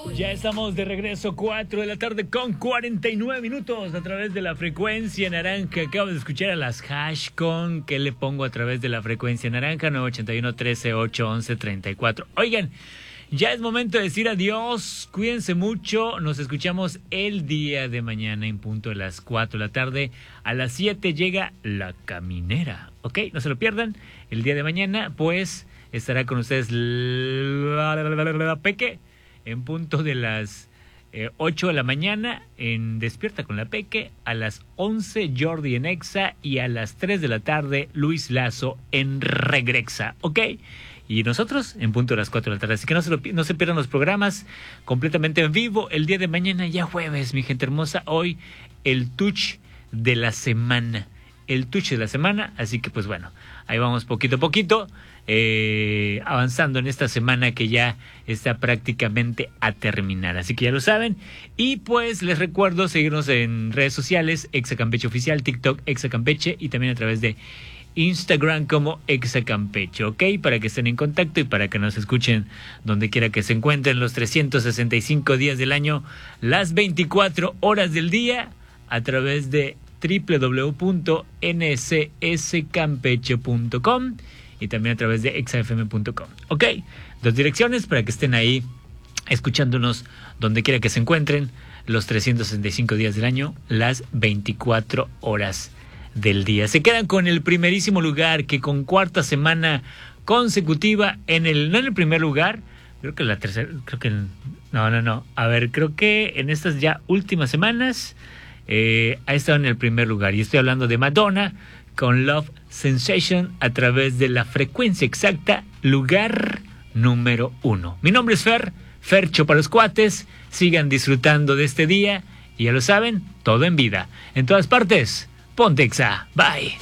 Ya estamos de regreso, 4 de la tarde con 49 minutos a través de la frecuencia naranja. Acabo de escuchar a las Hash con ¿qué le pongo a través de la frecuencia naranja? 981 13 8 11 34. Oigan, ya es momento de decir adiós. Cuídense mucho. Nos escuchamos el día de mañana en punto de las 4 de la tarde. A las 7 llega La Caminera. ¿Ok? No se lo pierdan. El día de mañana, pues, estará con ustedes la Peque en punto de las 8 de la mañana en Despierta con la Peque. A las 11 Jordi en Exa y a las 3 de la tarde Luis Lazo en Regrexa. ¿Ok? Y nosotros en punto de las 4 de la tarde. Así que no se pierdan los programas completamente en vivo. El día de mañana, ya jueves, mi gente hermosa. Hoy el touch de la semana. El touch de la semana. Así que pues bueno, ahí vamos poquito a poquito. Avanzando en esta semana que ya está prácticamente a terminar. Así que ya lo saben. Y pues les recuerdo seguirnos en redes sociales. Exa Campeche Oficial, TikTok Exa Campeche y también a través de Instagram como Exa Campeche, ¿ok? Para que estén en contacto y para que nos escuchen donde quiera que se encuentren los 365 días del año, las 24 horas del día, a través de www.ncscampeche.com y también a través de exafm.com, ¿ok? 2 direcciones para que estén ahí escuchándonos donde quiera que se encuentren los 365 días del año, las 24 horas del día. Se quedan con el primerísimo lugar, que con cuarta semana consecutiva no en el primer lugar, creo que la tercera, no. A ver, creo que en estas ya últimas semanas ha estado en el primer lugar. Y estoy hablando de Madonna con Love Sensation a través de la frecuencia exacta, lugar número 1. Mi nombre es Fercho para los cuates. Sigan disfrutando de este día y ya lo saben, todo en vida, en todas partes. Ponte Exa. Bye.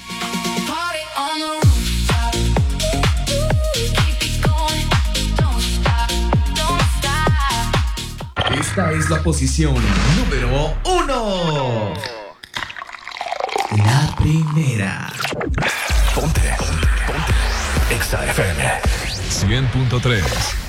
Esta es la posición número 1. La primera. Ponte Exa FM 100.3.